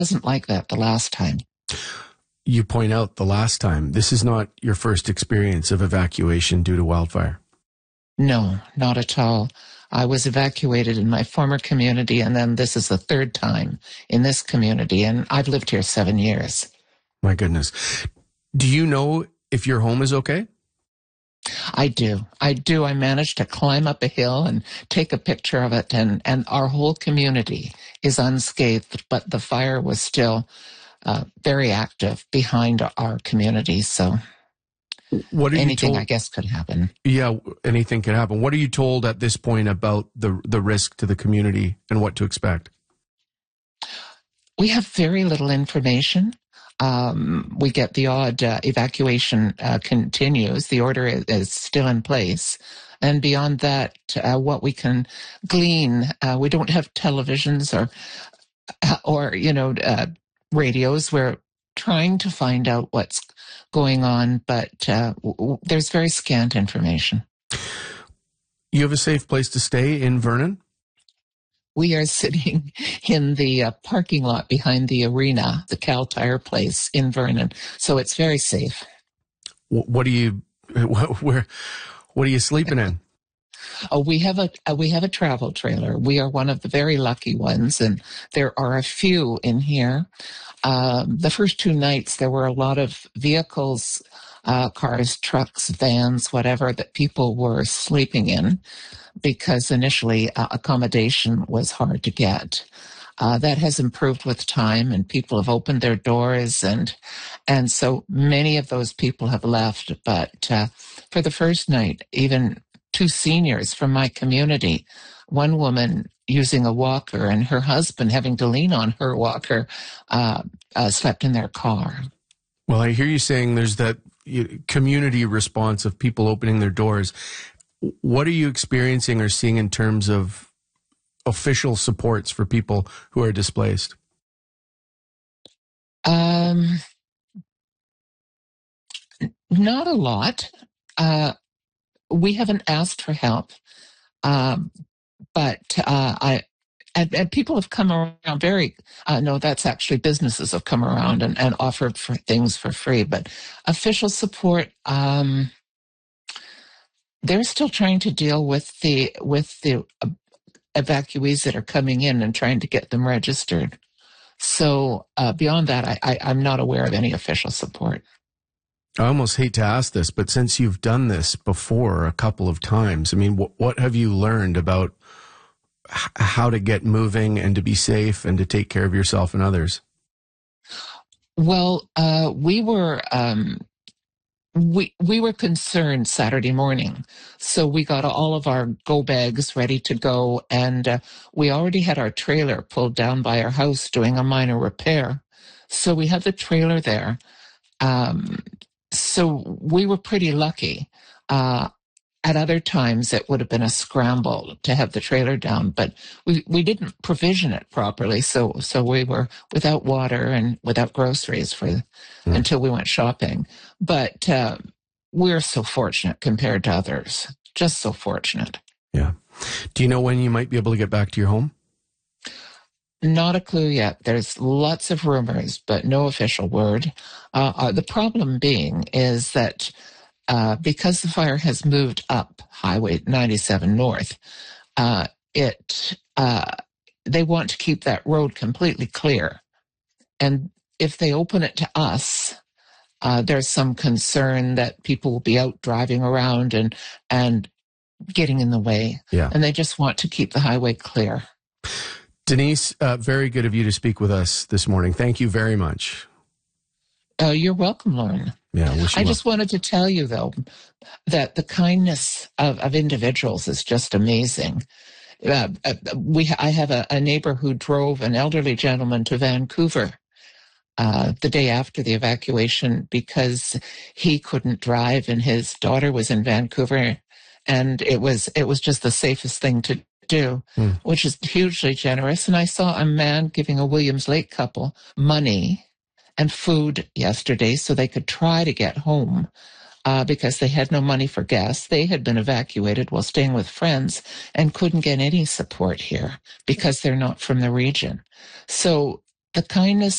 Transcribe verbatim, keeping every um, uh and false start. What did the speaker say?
wasn't like that the last time. You point out the last time. This is not your first experience of evacuation due to wildfire. No, not at all. I was evacuated in my former community, and then this is the third time in this community, and I've lived here seven years. My goodness. Do you know if your home is okay? I do. I do. I managed to climb up a hill and take a picture of it, and, and our whole community is unscathed, but the fire was still uh, very active behind our community, so what are anything, you told? I guess, could happen. Yeah, anything could happen. What are you told at this point about the the risk to the community and what to expect? We have very little information. Um, we get the odd uh, evacuation uh, continues. The order is, is still in place. And beyond that, uh, what we can glean, uh, we don't have televisions or, or you know, uh, radios. We're trying to find out what's going on, but uh, w- w- there's very scant information. You have a safe place to stay in Vernon? We are sitting in the uh, parking lot behind the arena, the Cal Tire place in Vernon, so it's very safe. What are you, where, what are you sleeping in? Oh, we have a uh, we have a travel trailer. We are one of the very lucky ones, and there are a few in here. Um, the first two nights, there were a lot of vehicles, uh, cars, trucks, vans, whatever, that people were sleeping in, because initially uh, accommodation was hard to get. Uh, that has improved with time, and people have opened their doors, and and so many of those people have left. But uh, for the first night, even two seniors from my community, one woman using a walker and her husband having to lean on her walker, uh, uh, slept in their car. Well, I hear you saying there's that community response of people opening their doors. What are you experiencing or seeing in terms of official supports for people who are displaced? Um, not a lot. Uh, we haven't asked for help, um, but uh, I and, and people have come around very. Uh, no, that's actually businesses have come around and, and offered for things for free, but official support. Um, they're still trying to deal with the with the uh, evacuees that are coming in and trying to get them registered. So uh, beyond that, I, I, I'm not aware of any official support. I almost hate to ask this, but since you've done this before a couple of times, I mean, what, what have you learned about h- how to get moving and to be safe and to take care of yourself and others? Well, uh, we were um, we we were concerned Saturday morning, so we got all of our go bags ready to go, and uh, we already had our trailer pulled down by our house doing a minor repair, so we had the trailer there. Um, so we were pretty lucky. Uh, at other times, it would have been a scramble to have the trailer down, but we, we didn't provision it properly. So, so we were without water and without groceries for mm. until we went shopping. But uh, we're so fortunate compared to others. Just so fortunate. Yeah. Do you know when you might be able to get back to your home? Not a clue yet. There's lots of rumors, but no official word. Uh, uh, the problem being is that uh, because the fire has moved up Highway ninety-seven North, uh, it uh, they want to keep that road completely clear. And if they open it to us, uh, there's some concern that people will be out driving around and and getting in the way. Yeah. And they just want to keep the highway clear. Denise, uh, very good of you to speak with us this morning. Thank you very much. Uh, you're welcome, Lauren. Yeah, wish you I luck. just wanted to tell you, though, that the kindness of, of individuals is just amazing. Uh, uh, we, I have a, a neighbor who drove an elderly gentleman to Vancouver uh, the day after the evacuation because he couldn't drive and his daughter was in Vancouver, and it was it was just the safest thing to do, mm. which is hugely generous. And I saw a man giving a Williams Lake couple money and food yesterday so they could try to get home uh, because they had no money for gas. They had been evacuated while staying with friends and couldn't get any support here because they're not from the region. So the kindness